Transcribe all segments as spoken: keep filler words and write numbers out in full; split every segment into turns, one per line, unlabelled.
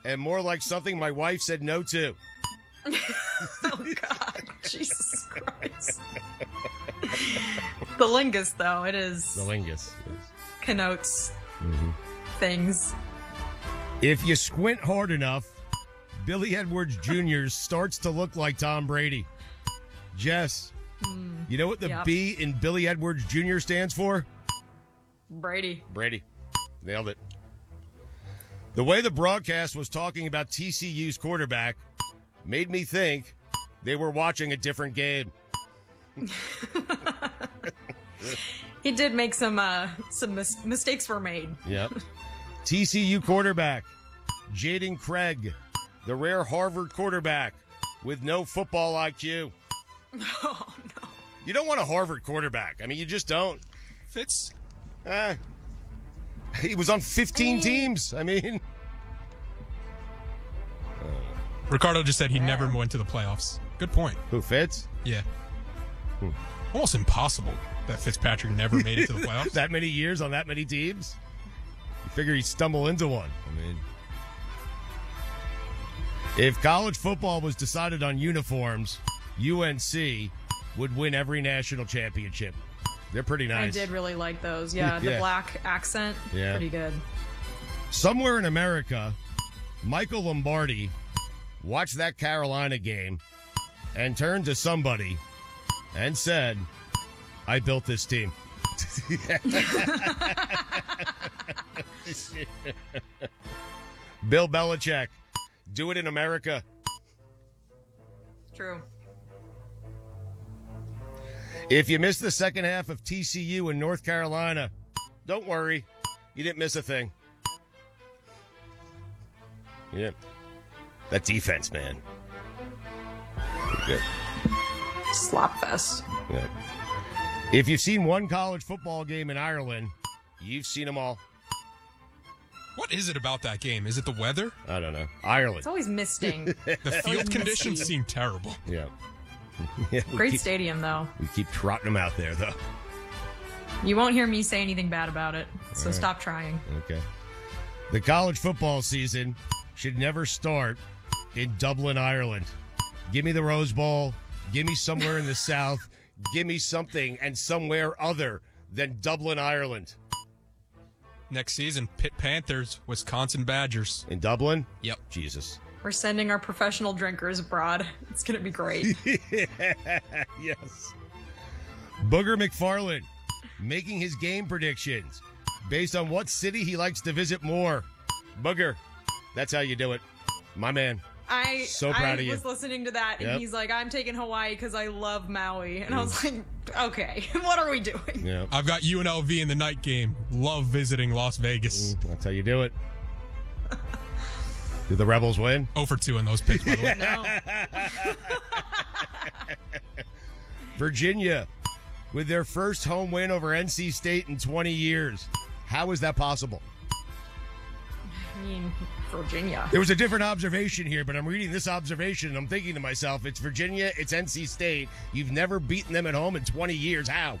and more like something my wife said no to.
Oh, God. Jesus Christ. The lingus, though, it is.
The lingus. Yes.
Connotes
Mm-hmm.
things.
If you squint hard enough, Billy Edwards Junior starts to look like Tom Brady. Jess, mm, you know what the
yep.
B in Billy Edwards Junior stands for?
Brady.
Brady. Nailed it. The way the broadcast was talking about T C U's quarterback made me think they were watching a different game.
He did make some uh, some mis- mistakes were made.
Yep. T C U quarterback Jaden Craig, the rare Harvard quarterback with no football I Q.
Oh, no.
You don't want a Harvard quarterback. I mean, you just don't.
Fitz.
Uh, he was on fifteen
I mean,
teams. I mean.
Ricardo just said he
yeah.
never went to the playoffs. Good point.
Who, Fitz?
Yeah.
Hmm.
Almost impossible that Fitzpatrick never made it to the playoffs.
That many years on that many teams? You figure he'd stumble into one. I mean, if college football was decided on uniforms, U N C would win every national championship. They're pretty nice.
I did really like those. Yeah, the
Yeah.
black accent.
Yeah.
Pretty good.
Somewhere in America, Michael Lombardi watched that Carolina game and turned to somebody and said, I built this team. Bill Belichick, do it in America.
True.
If you missed the second half of T C U in North Carolina, don't worry. You didn't miss a thing. Yeah. That defense, man. Good.
Slopfest.
Yeah. If you've seen one college football game in Ireland, you've seen them all.
What is it about that game? Is it the weather?
I don't know. Ireland.
It's always misting.
The field conditions
misty.
seem terrible.
Yeah. Yeah, we
Great
keep,
stadium, though.
We keep trotting them out there, though.
You won't hear me say anything bad about it, so
right.
stop trying.
Okay. The college football season should never start in Dublin, Ireland. Give me the Rose Bowl. Give me somewhere in the South. Give me something and somewhere other than Dublin, Ireland.
Next season, Pitt Panthers, Wisconsin Badgers.
In Dublin?
Yep.
Jesus.
We're sending our professional drinkers abroad. It's going to be great.
Yes. Booger McFarland making his game predictions based on what city he likes to visit more. Booger, that's how you do it. My man.
I,
So proud
I
of you.
was listening to that, and
Yep.
he's like, I'm taking Hawaii because I love Maui. And I was like, okay, what are we doing?
Yeah.
I've got U N L V in the night game. Love visiting Las Vegas.
That's how you do it. Did the Rebels win?
oh for two in those picks, by the way.
No.
Virginia with their first home win over N C State in twenty years. How is that possible?
I mean, Virginia.
There was a different observation here, but I'm reading this observation and I'm thinking to myself, it's Virginia, it's N C State. You've never beaten them at home in twenty years. How?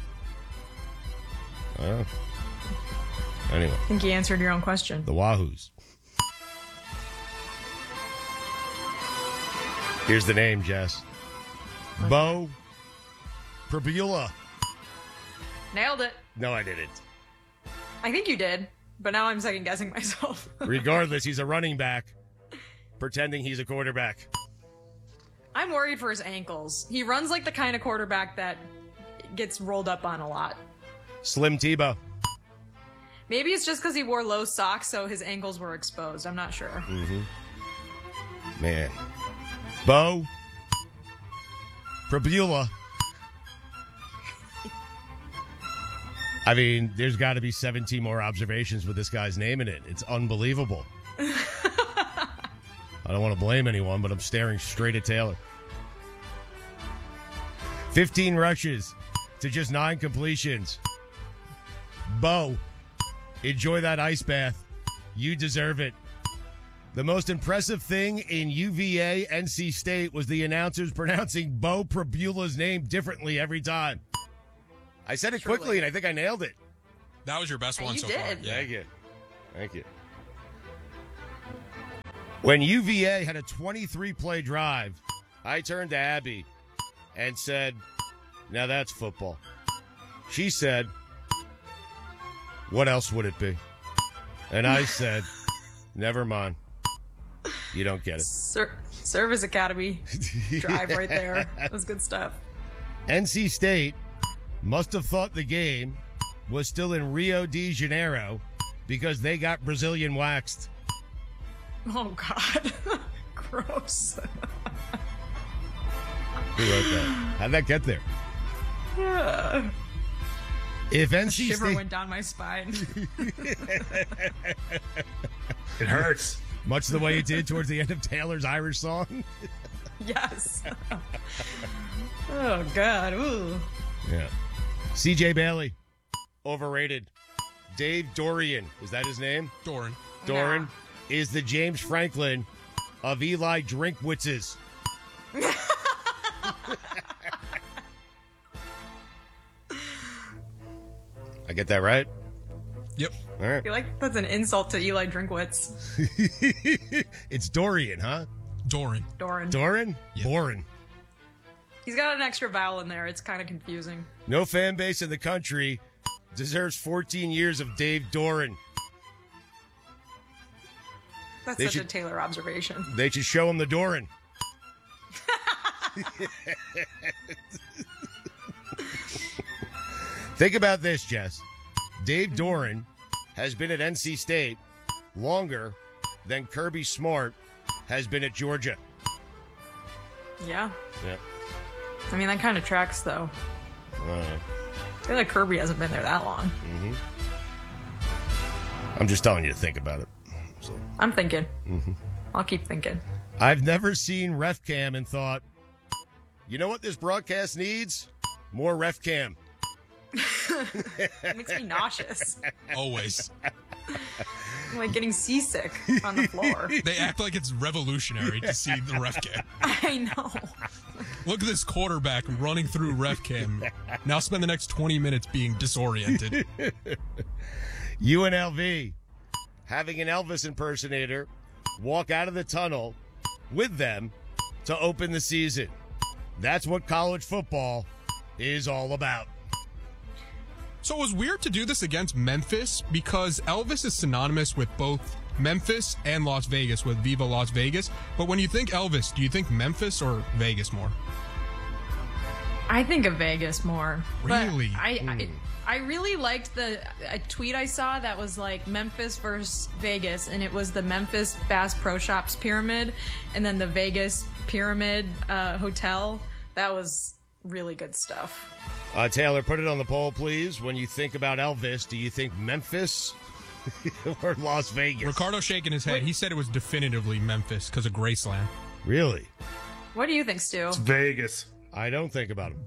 Oh. Anyway,
I think you answered your own question.
the Wahoos. Here's the name, Jess. Bo Prabula.
Nailed it.
No, I didn't.
I think you did, but now I'm second guessing myself.
Regardless, he's a running back pretending he's a quarterback.
I'm worried for his ankles. He runs like the kind of quarterback that gets rolled up on a lot.
Slim Tebow.
Maybe it's just because he wore low socks, so his ankles were exposed. I'm not sure.
Man. Bo Prabula. I mean, there's got to be seventeen more observations with this guy's name in it. It's unbelievable. I don't want to blame anyone, but I'm staring straight at Taylor. fifteen rushes to just nine completions. Bo, enjoy that ice bath. You deserve it. The most impressive thing in U V A N C State was the announcers pronouncing Bo Prabula's name differently every time. I said it
Truly.
quickly, and I think I nailed it.
That was your best one
You
so
did.
far. Yeah.
Thank you. Thank you. When U V A had a twenty-three play drive, I turned to Abby and said, now that's football. She said, what else would it be? And I said, never mind. You don't get it.
Ser- Service Academy drive right there. That was good stuff.
N C State must have thought the game was still in Rio de Janeiro because they got Brazilian waxed.
Oh, God. Gross.
Who wrote that? How'd that get there?
Yeah.
If
A
N C
shiver
State,
went down my spine.
It hurts.
much the way it did towards the end of Taylor's Irish song.
Yes. Oh, God. Ooh.
Yeah. C J Bailey, overrated. Dave Dorian, is that his name?
Doran.
Doran
Nah.
is the James Franklin of Eli Drinkwitz's. I get that right?
Yep.
All right.
I feel like that's an insult to Eli Drinkwitz.
It's Dorian, huh?
Doran.
Doran.
Doran?
Yep.
Boren.
He's got an extra vowel in there. It's kind of confusing.
No fan base in the country deserves fourteen years of Dave Doran.
That's
They
such
should-
a Taylor observation.
They should show him the Doran. Think about this, Jess. Dave Doran has been at N C State longer than Kirby Smart has been at Georgia.
Yeah.
Yeah.
I mean, that kind of tracks, though.
Uh,
I feel like Kirby hasn't been there that long.
I'm just telling you to think about it. So,
I'm thinking. I'll keep thinking.
I've never seen RefCam and thought, you know what this broadcast needs? More RefCam.
It makes me nauseous.
Always.
I'm like getting seasick on the floor.
They act like it's revolutionary to see the ref cam.
I know.
Look at this quarterback running through ref cam. Now spend the next twenty minutes being disoriented.
U N L V having an Elvis impersonator walk out of the tunnel with them to open the season. That's what college football is all about.
So it was weird to do this against Memphis because Elvis is synonymous with both Memphis and Las Vegas with Viva Las Vegas. But when you think Elvis, do you think Memphis or Vegas more?
I think of Vegas more. But
Really?
I, I I really liked the a tweet I saw that was like Memphis versus Vegas, and it was the Memphis Bass Pro Shops pyramid, and then the Vegas Pyramid uh, Hotel. That was really good stuff.
Uh, Taylor, put it on the poll, please. When you think about Elvis, do you think Memphis or Las Vegas?
Ricardo shaking his head. He said it was definitively Memphis because of Graceland.
Really?
What do you think, Stu?
Vegas.
I don't think about him.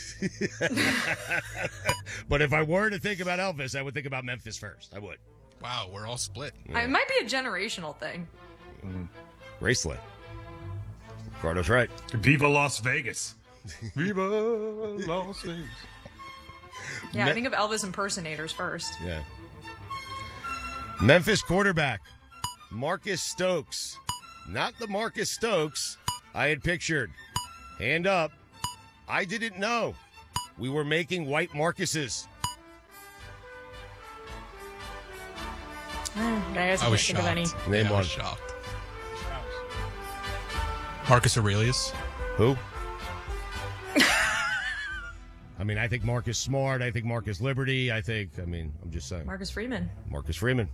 But if I were to think about Elvis, I would think about Memphis first. I would.
Wow, we're all split.
I, it might be a generational thing.
Raceland. Ricardo's right.
Viva Las Vegas. Viva Las Vegas.
Yeah,
Me-
I think of Elvis impersonators first.
Yeah. Memphis quarterback Marcus Stokes. Not the Marcus Stokes I had pictured. Hand up. I didn't know. We were making white Marcuses.
I guess I
I was
can't think of any.
shocked.
Name
Yeah, I
one.
was shocked. Marcus Aurelius.
Who? I mean, I think Marcus Smart. I think Marcus Liberty. I think, I mean, I'm just saying.
Marcus Freeman.
Marcus Freeman.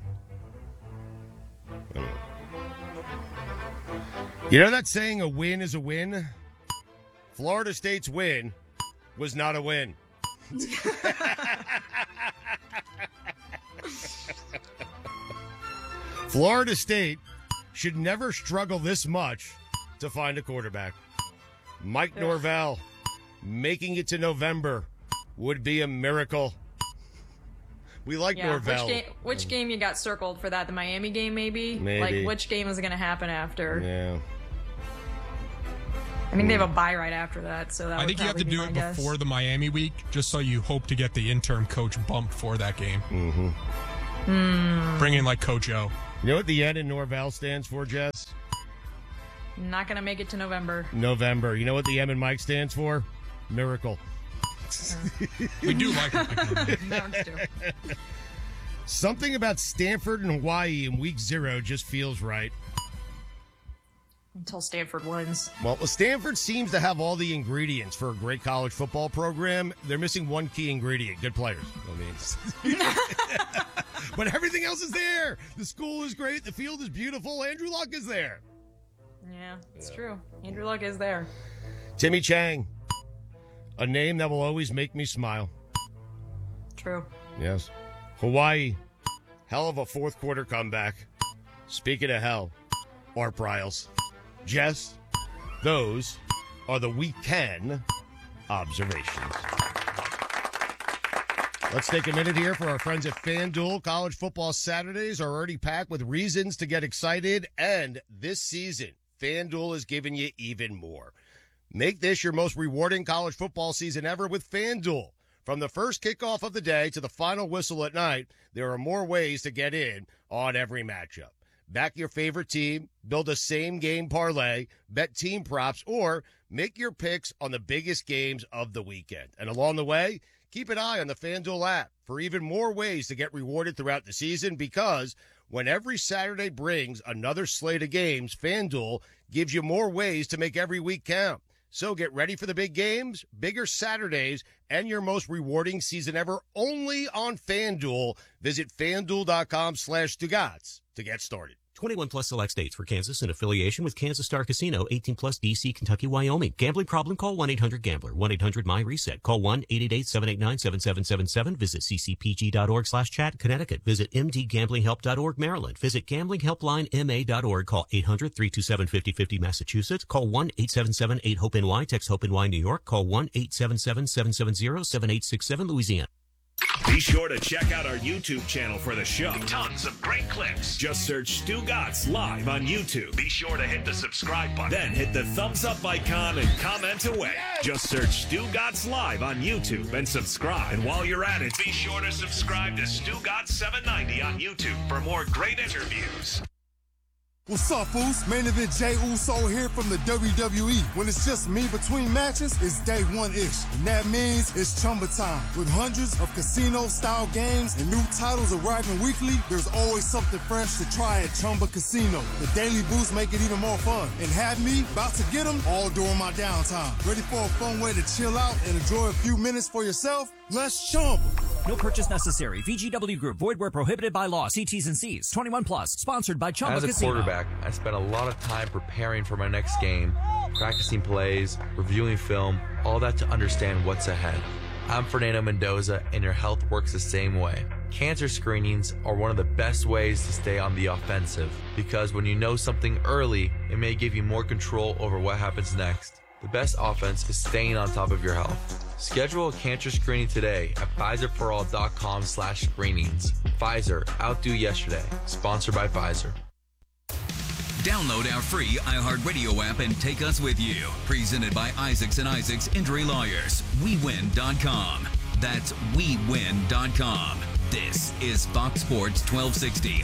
You know that saying, a win is a win? Florida State's win was not a win. Florida State should never struggle this much to find a quarterback. Mike Norvell making it to November would be a miracle. We like
Yeah,
Norvell.
which game, which game you got circled for that? The Miami game, maybe?
Maybe.
Like, which game is going to happen after?
Yeah.
I think they have a bye right after that, so that
I
would
think you have to
probably
do
be
it
my guess.
before the Miami week, just so you hope to get the interim coach bumped for that game.
Mm.
Bring in like Coach O.
You know what the N in Norvell stands for, Jess?
Not going to make it to November.
November. You know what the M in Mike stands for? Miracle.
We do like it.
No, I'm just joking.
Something about Stanford and Hawaii in week zero just feels right.
Until Stanford wins.
Well, Stanford seems to have all the ingredients for a great college football program. They're missing one key ingredient: good players. I mean, but everything else is there. The school is great. The field is beautiful. Andrew Luck is there.
Yeah, it's yeah. true. Andrew Luck is there.
Timmy Chang, a name that will always make me smile.
True.
Yes. Hawaii, hell of a fourth quarter comeback. Speaking of hell, Art Briles. Jess, those are the Week ten observations. Let's take a minute here for our friends at FanDuel. College football Saturdays are already packed with reasons to get excited, and this season, FanDuel is giving you even more. Make this your most rewarding college football season ever with FanDuel. From the first kickoff of the day to the final whistle at night, there are more ways to get in on every matchup. Back your favorite team, build a same-game parlay, bet team props, or make your picks on the biggest games of the weekend. And along the way, keep an eye on the FanDuel app for even more ways to get rewarded throughout the season, because when every Saturday brings another slate of games, FanDuel gives you more ways to make every week count. So get ready for the big games, bigger Saturdays, and your most rewarding season ever only on FanDuel. Visit FanDuel.com slash Stugotz to get started.
twenty-one plus select states. For Kansas in affiliation with Kansas Star Casino. eighteen plus D C, Kentucky, Wyoming. Gambling problem? Call one eight hundred gambler. one eight hundred my reset. Call one eight eight eight seven eight nine seven seven seven seven. Visit ccpg.org slash chat. Connecticut. Visit mdgamblinghelp dot org. Maryland. Visit gambling helpline m a dot org. Call eight hundred three two seven five oh five oh. Massachusetts. Call one eight seven seven eight hope N Y. Text HOPE-NY. New York. Call one eight seven seven seven seven zero seven eight six seven. Louisiana.
Be sure to check out our YouTube channel for the show. Tons of great clips. Just search Stugotz Live on YouTube. Be sure to hit the subscribe button. Then hit the thumbs up icon and comment away. Just search Stugotz Live on YouTube and subscribe. And while you're at it, be sure to subscribe to Stugotz seven ninety on YouTube for more great interviews.
What's up, fools? Main event Jey Uso here from the W W E. When it's just me between matches, it's day one-ish. And that means it's Chumba time. With hundreds of casino-style games and new titles arriving weekly, there's always something fresh to try at Chumba Casino. The daily boosts make it even more fun. And have me about to get them all during my downtime. Ready for a fun way to chill out and enjoy a few minutes for yourself? Let's Chumba.
No purchase necessary. V G W Group. Void where prohibited by law. See T's and C's. twenty-one plus. Sponsored by Chumba
Casino. As a quarterback, I spent a lot of time preparing for my next game, practicing plays, reviewing film, all that to understand what's ahead. I'm Fernando Mendoza, and your health works the same way. Cancer screenings are one of the best ways to stay on the offensive, because when you know something early, it may give you more control over what happens next. The best offense is staying on top of your health. Schedule a cancer screening today at Pfizerforall.com slash screenings. Pfizer, outdo yesterday. Sponsored by Pfizer.
Download our free iHeartRadio app and take us with you. Presented by Isaacs and Isaacs Injury Lawyers. we win dot com. That's we win dot com. This is Fox Sports twelve sixty.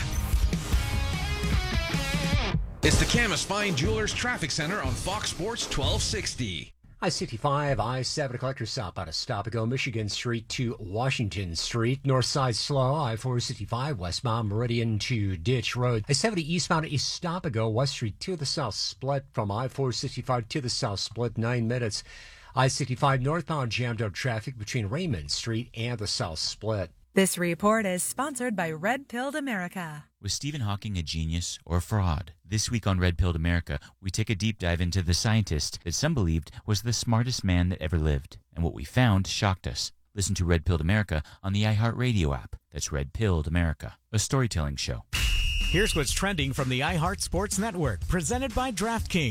It's the Camas Fine Jewelers Traffic Center on Fox Sports twelve sixty.
I sixty-five, I seven collector stop out of Stop and Go, Michigan Street to Washington Street. North side slow, I four sixty-five, westbound Meridian to Ditch Road. I seventy eastbound is Stop and Go, West Street to the south split from I four sixty-five to the south split, nine minutes. I sixty-five northbound jammed up traffic between Raymond Street and the south split.
This report is sponsored by Red Pilled America.
Was Stephen Hawking a genius or a fraud? This week on Red Pilled America, we take a deep dive into the scientist that some believed was the smartest man that ever lived. And what we found shocked us. Listen to Red Pilled America on the iHeartRadio app. That's Red Pilled America, a storytelling show.
Here's what's trending from the iHeart Sports Network, presented by DraftKings.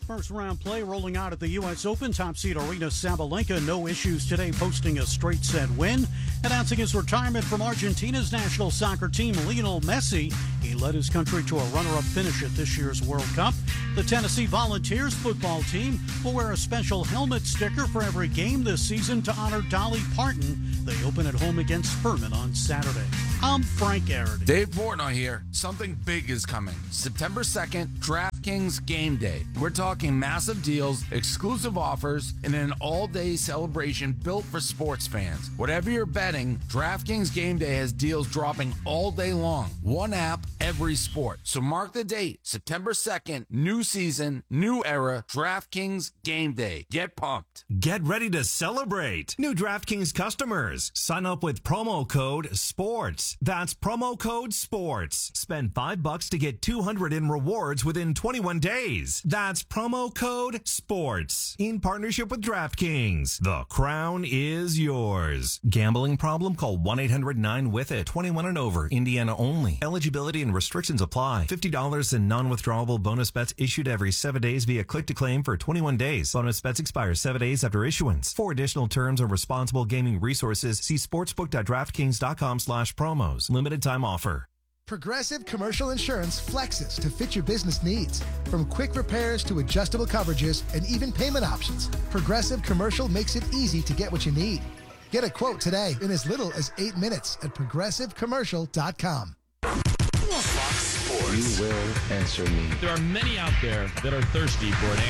First round play rolling out at the U S Open. Top seed Arena Sabalenka, no issues today, posting a straight set win. Announcing his retirement from Argentina's national soccer team, Lionel Messi. He led his country to a runner-up finish at this year's World Cup. The Tennessee Volunteers football team will wear a special helmet sticker for every game this season to honor Dolly Parton. They open at home against Furman on Saturday. I'm Frank Arity.
Dave Portnoy here. Something big is coming. September second, DraftKings Game Day. We're talking massive deals, exclusive offers, and an all-day celebration built for sports fans. Whatever you're betting, DraftKings Game Day has deals dropping all day long. One app, every sport. So mark the date, September second, new season, new era, DraftKings Game Day. Get pumped.
Get ready to celebrate. New DraftKings customers, sign up with promo code SPORTS. That's promo code SPORTS. Spend five bucks to get two hundred in rewards within twenty-one days. That's promo code SPORTS. In partnership with DraftKings. The crown is yours. Gambling problem? Call one eight hundred nine with it. twenty-one and over. Indiana only. Eligibility and restrictions apply. fifty dollars in non-withdrawable bonus bets issued every seven days via click-to-claim for twenty-one days. Bonus bets expire seven days after issuance. For additional terms and responsible gaming resources, see sportsbook.draftkings.com slash promos. Limited time offer.
Progressive Commercial Insurance flexes to fit your business needs. From quick repairs to adjustable coverages and even payment options, Progressive Commercial makes it easy to get what you need. Get a quote today in as little as eight minutes at progressive commercial dot com.
Fox Sports.
You will answer me.
There are many out there that are thirsty for an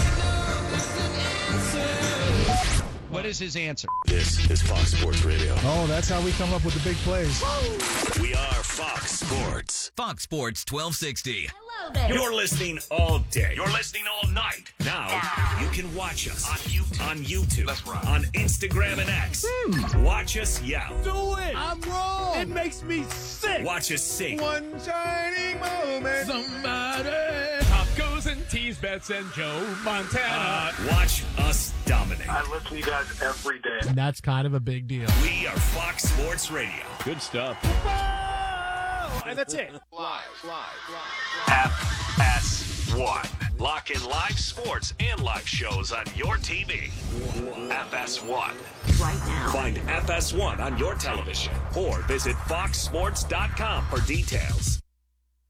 answer. What is his answer?
This is Fox Sports Radio.
Oh, that's how we come up with the big plays.
We are Fox Sports.
Fox Sports twelve sixty.
You're listening all day. You're listening all night. Now, you can watch us on YouTube, on, YouTube, on Instagram and X. Hmm. Watch us yell.
Do it! I'm wrong! It makes me sick!
Watch us sing.
One shining moment. Somebody. Top goes and tease bets and Joe Montana.
Uh, watch us dominate.
I listen to you guys every day.
And that's kind of a big deal.
We are Fox Sports Radio.
Good stuff.
And that's it.
Live, live, live.
F S one. Lock in live sports and live shows on your T V. F S one.
Right now.
Find F S one on your television or visit fox sports dot com for details.